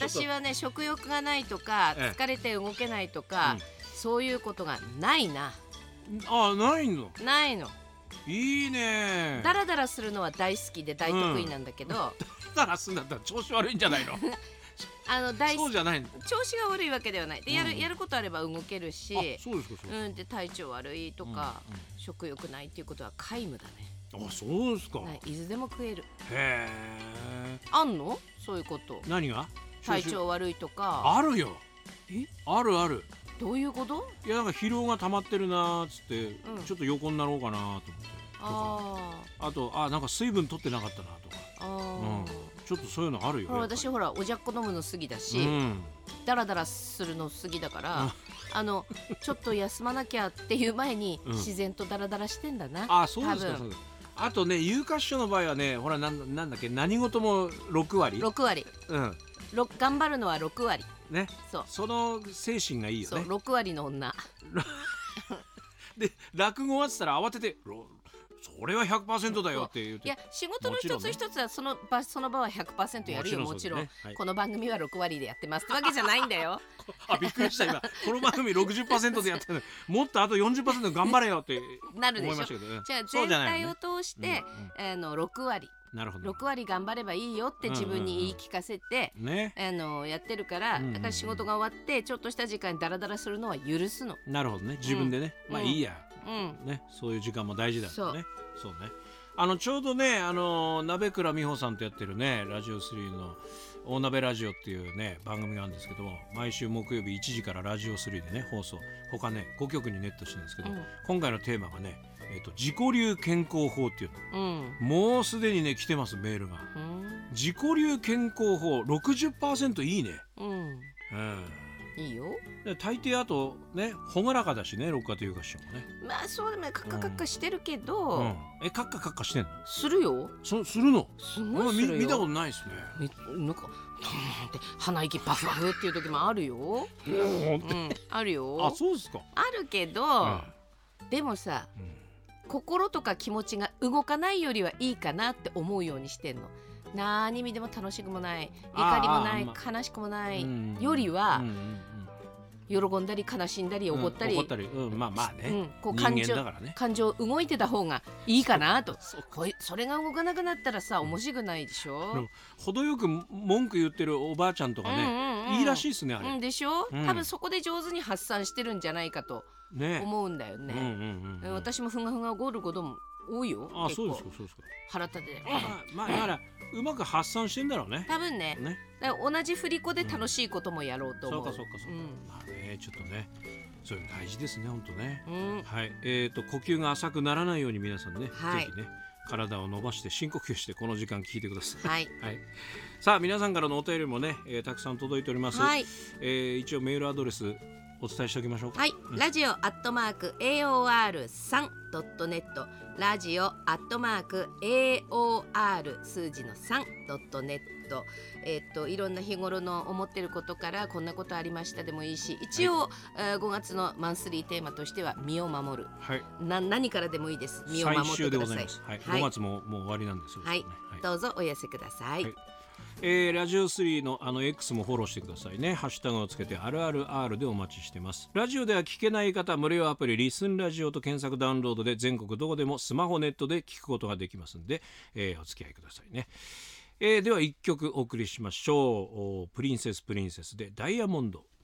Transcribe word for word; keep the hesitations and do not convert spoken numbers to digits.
私はね食欲がないとか疲れて動けないとか、うん、そういうことがないな。 あ、ないの？ ないの。 いいね。 ダラダラするのは大好きで大得意なんだけど、うん、 ダラすんだったら調子悪いんじゃないの？ あの大そうじゃないの。 調子が悪いわけではないで、やる、うん、やることあれば動けるし、 あ、そうですか、そうですか。 うん、で体調悪いとか、うんうん、食欲ないっていうことは皆無だね。 あ、そうですか。 いつでも食える。 へえ。 あんの？そういうこと。 何が？ 体調悪いとか。 あるよ。 え？ あるある。 どういうこと？ いや、なんか疲労が溜まってるなーっつって、うん、ちょっと横になろうかなと思って。 ああと、あ、なんか水分取ってなかったなとか。あ、うん、ちょっとそういうのあるよ。 私ほらおじゃっこ飲むの好きだし、うん、ダラダラするの好きだから、うん、あのちょっと休まなきゃっていう前に自然とダラダラしてんだな、うん、 あ、そうですか。そうです。あとね、有価証の場合はね、ほら、なん、なんだっけ、何事もろくわりろくわり、うん、頑張るのはろくわりね。そう、 その精神がいいよね。 そう、ろくわりの女で、落語終わってたら慌ててそれは ひゃくパーセント だよって言って。いや、 仕事の一つ一つはその場、その場は ひゃくパーセント やるよ。もちろん、ね、はい、この番組はろくわりでやってますってわけじゃないんだよあ、びっくりした今。この番組 ろくじゅっパーセント でやってるもっとあと よんじゅっパーセント 頑張れよってなるでしょ。 思いましたけど、ね、 じゃあ全体を通して、うんうん、あのろくわり、 なるほど、 ろくわり頑張ればいいよって自分に言い聞かせて、うんうんうん、ね、あのやってるから、うんうんうん、だから仕事が終わってちょっとした時間にダラダラするのは許すの。 なるほどね、自分でね、うん、まあいいや、 うんね、そういう時間も大事だからね。そう、そうね。あのちょうどね、あの鍋倉美穂さんとやってるねラジオスリーの大鍋ラジオっていうね番組があるんですけども、毎週木曜日いちじからラジオスリーでね放送、他ねごきょくにネットしてるんですけど、うん、今回のテーマがね、えーと、自己流健康法っていうの、うん、もうすでにね来てますメールが、うん、自己流健康法 ろくじゅっパーセント いいね、うん、うん、 いいよ。 大抵あとね朗らかだしね、六花というか師匠もね。 まあそうでもカッカカッカしてるけど、うんうん、 え、カッカカッカしてんの？するよ。 そするの？ すごいするよ。 見たことないですね。 なんかって鼻息パフパフっていう時もあるよ。うん、あるよ。 あ、そうですか。 あるけど、うん、でもさ、うん、心とか気持ちが動かないよりはいいかなって思うようにしてんの。何見でも楽しくもない、怒りもない、まあ、悲しくもないよりは、うんうんうん、喜んだり悲しんだり怒ったり、 うん、怒ったり、うん、まあまあね、うん、 こう感情、人間だからね、感情動いてた方がいいかなと。そ, そ, それが動かなくなったらさ面白くないでしょ。 うん、程よく文句言ってるおばあちゃんとかね、うんうんうん、いいらしいですねあれ、 うん、でしょ、うん、多分そこで上手に発散してるんじゃないかと思うんだよね、うんうんうんうん、私もふがふが怒ることも多いよ。 あ、そうですか、そうですか。 腹立てで、 まあだからうまく発散してんだろうね。 多分ね。ね、だから同じ振り子で楽しいこともやろうと思う。 うん、そうかそうかそうか。うん、まあね、ちょっとね、そういうの大事ですね、本当ね。うん、はい、えっと呼吸が浅くならないように皆さんね、はい、ぜひね体を伸ばして深呼吸してこの時間聞いてください。はい。はい、さあ皆さんからのお便りもね、えー、たくさん届いております。はい、えー、一応メールアドレスお伝えしておきましょうか。 はい、うん、ラジオアットマーク エーオーアールさんドットネット、ラジオアットマーク エーオーアール 数字のさんドットネット、えー、っといろんな日頃の思ってることからこんなことありましたでもいいし、一応、はい、ごがつのマンスリーテーマとしては身を守る、はい、な何からでもいいです。身を守ってください。最終でございます。はい、はい、ごがつももう終わりなんですよ、ね。はい、はい、どうぞお寄せください。はい、 えー、ラジオスリーのあの X もフォローしてくださいね。ハッシュタグをつけて アールアールアール でお待ちしてます。ラジオでは聞けない方、無料アプリリスンラジオと検索ダウンロードで全国どこでもスマホネットで聞くことができますんで、えー、お付き合いくださいね。えー、ではいっきょくお送りしましょう。プリンセスプリンセスでダイヤモンド。